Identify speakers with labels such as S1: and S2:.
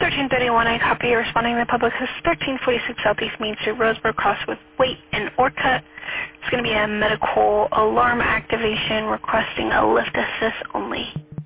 S1: 1331, I copy you responding to the public. This is 1346 Southeast Main Street, Roseburg Cross with Wait and Orcutt. It's going to be a medical alarm activation requesting a lift assist only.